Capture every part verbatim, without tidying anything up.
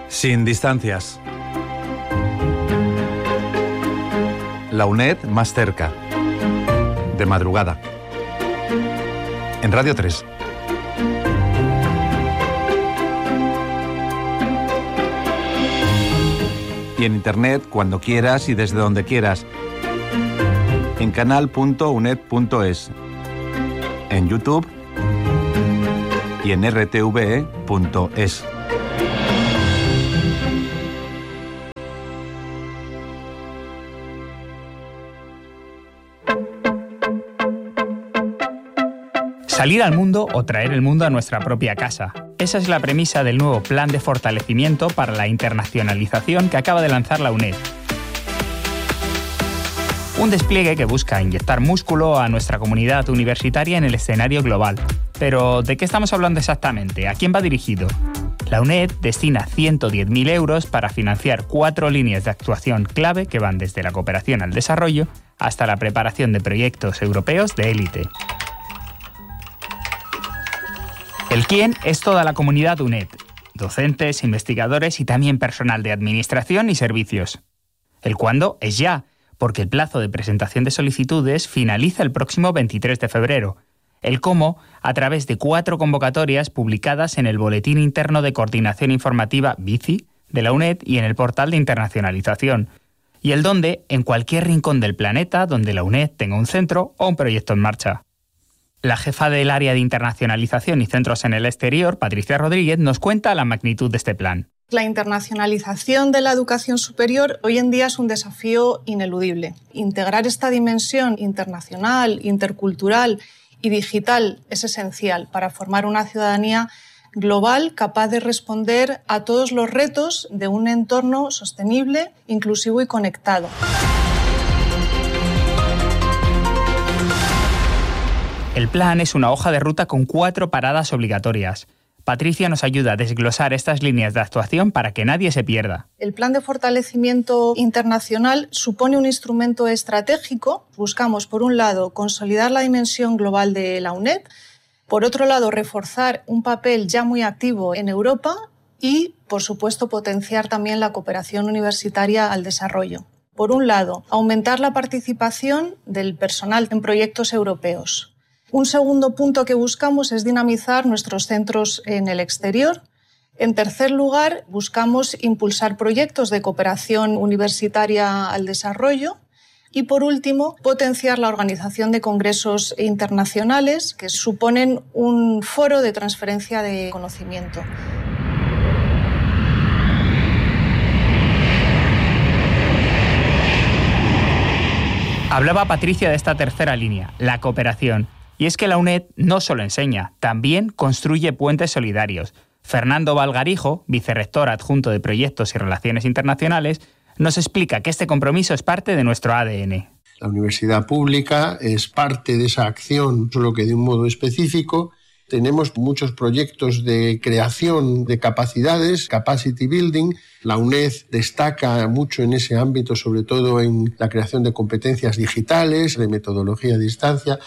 Sin distancias. La UNED más cerca. De madrugada. En Radio tres. Y en internet cuando quieras y desde donde quieras. En canal punto uned punto es. En YouTube y en erre te ve punto es. Salir al mundo o traer el mundo a nuestra propia casa. Esa es la premisa del nuevo Plan de Fortalecimiento para la Internacionalización que acaba de lanzar la UNED. Un despliegue que busca inyectar músculo a nuestra comunidad universitaria en el escenario global. Pero, ¿de qué estamos hablando exactamente? ¿A quién va dirigido? La UNED destina ciento diez mil euros para financiar cuatro líneas de actuación clave que van desde la cooperación al desarrollo hasta la preparación de proyectos europeos de élite. El quién es toda la comunidad UNED, docentes, investigadores y también personal de administración y servicios. El cuándo es ya, porque el plazo de presentación de solicitudes finaliza el próximo veintitrés de febrero. El cómo, a través de cuatro convocatorias publicadas en el Boletín Interno de Coordinación Informativa B I C I de la UNED y en el portal de internacionalización. Y el dónde, en cualquier rincón del planeta donde la UNED tenga un centro o un proyecto en marcha. La jefa del área de internacionalización y centros en el exterior, Patricia Rodríguez, nos cuenta la magnitud de este plan. La internacionalización de la educación superior hoy en día es un desafío ineludible. Integrar esta dimensión internacional, intercultural y digital es esencial para formar una ciudadanía global capaz de responder a todos los retos de un entorno sostenible, inclusivo y conectado. El plan es una hoja de ruta con cuatro paradas obligatorias. Patricia nos ayuda a desglosar estas líneas de actuación para que nadie se pierda. El Plan de Fortalecimiento Internacional supone un instrumento estratégico. Buscamos, por un lado, consolidar la dimensión global de la UNED, por otro lado, reforzar un papel ya muy activo en Europa y, por supuesto, potenciar también la cooperación universitaria al desarrollo. Por un lado, aumentar la participación del personal en proyectos europeos. Un segundo punto que buscamos es dinamizar nuestros centros en el exterior. En tercer lugar, buscamos impulsar proyectos de cooperación universitaria al desarrollo. Y por último, potenciar la organización de congresos internacionales que suponen un foro de transferencia de conocimiento. Hablaba Patricia de esta tercera línea, la cooperación. Y es que la UNED no solo enseña, también construye puentes solidarios. Fernando Valgarijo, vicerrector adjunto de Proyectos y Relaciones Internacionales, nos explica que este compromiso es parte de nuestro A D N. La universidad pública es parte de esa acción, solo que de un modo específico. Tenemos muchos proyectos de creación de capacidades, capacity building. La UNED destaca mucho en ese ámbito, sobre todo en la creación de competencias digitales, de metodología a distancia.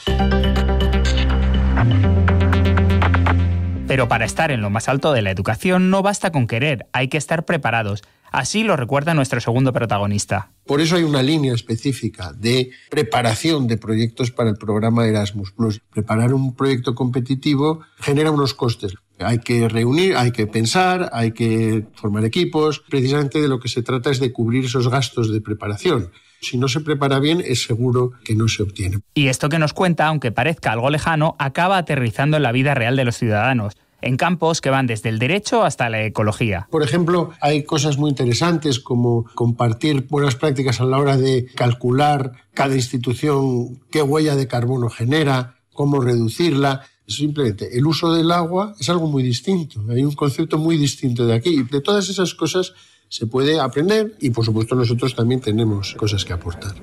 Pero para estar en lo más alto de la educación no basta con querer, hay que estar preparados. Así lo recuerda nuestro segundo protagonista. Por eso hay una línea específica de preparación de proyectos para el programa Erasmus plus. Preparar un proyecto competitivo genera unos costes. Hay que reunir, hay que pensar, hay que formar equipos. Precisamente de lo que se trata es de cubrir esos gastos de preparación. Si no se prepara bien, es seguro que no se obtiene. Y esto que nos cuenta, aunque parezca algo lejano, acaba aterrizando en la vida real de los ciudadanos, en campos que van desde el derecho hasta la ecología. Por ejemplo, hay cosas muy interesantes como compartir buenas prácticas a la hora de calcular cada institución qué huella de carbono genera, cómo reducirla. Simplemente el uso del agua es algo muy distinto. Hay un concepto muy distinto de aquí. De todas esas cosas se puede aprender y, por supuesto, nosotros también tenemos cosas que aportar.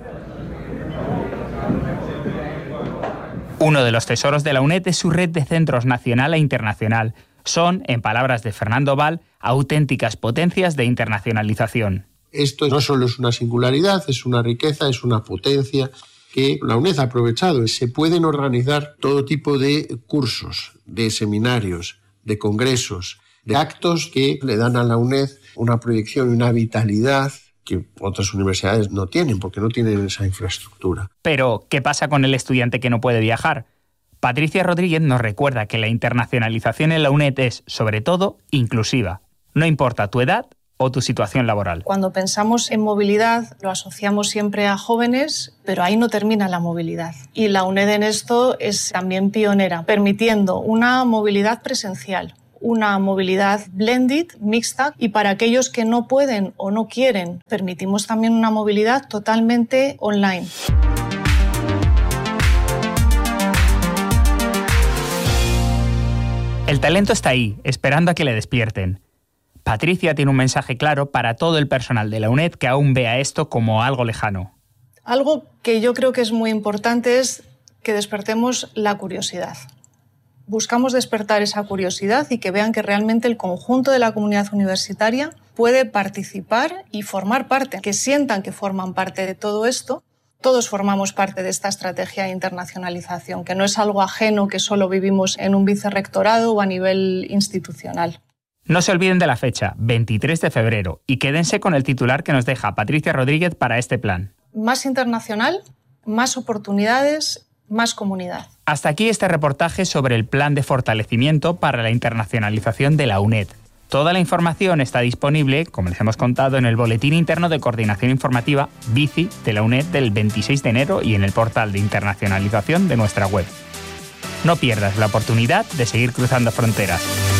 Uno de los tesoros de la UNED es su red de centros nacional e internacional. Son, en palabras de Fernando Val, auténticas potencias de internacionalización. Esto no solo es una singularidad, es una riqueza, es una potencia que la UNED ha aprovechado. Se pueden organizar todo tipo de cursos, de seminarios, de congresos, de actos que le dan a la UNED una proyección y una vitalidad que otras universidades no tienen, porque no tienen esa infraestructura. Pero, ¿qué pasa con el estudiante que no puede viajar? Patricia Rodríguez nos recuerda que la internacionalización en la UNED es, sobre todo, inclusiva. No importa tu edad o tu situación laboral. Cuando pensamos en movilidad, lo asociamos siempre a jóvenes, pero ahí no termina la movilidad. Y la UNED en esto es también pionera, permitiendo una movilidad presencial, una movilidad blended, mixta, y para aquellos que no pueden o no quieren, permitimos también una movilidad totalmente online. El talento está ahí, esperando a que le despierten. Patricia tiene un mensaje claro para todo el personal de la UNED que aún vea esto como algo lejano. Algo que yo creo que es muy importante es que despertemos la curiosidad. Buscamos despertar esa curiosidad y que vean que realmente el conjunto de la comunidad universitaria puede participar y formar parte, que sientan que forman parte de todo esto. Todos formamos parte de esta estrategia de internacionalización, que no es algo ajeno que solo vivimos en un vicerrectorado o a nivel institucional. No se olviden de la fecha, veintitrés de febrero, y quédense con el titular que nos deja Patricia Rodríguez para este plan. Más internacional, más oportunidades, más comunidad. Hasta aquí este reportaje sobre el plan de fortalecimiento para la internacionalización de la UNED. Toda la información está disponible, como les hemos contado, en el Boletín Interno de Coordinación Informativa B I C I de la UNED del veintiséis de enero y en el portal de internacionalización de nuestra web. No pierdas la oportunidad de seguir cruzando fronteras.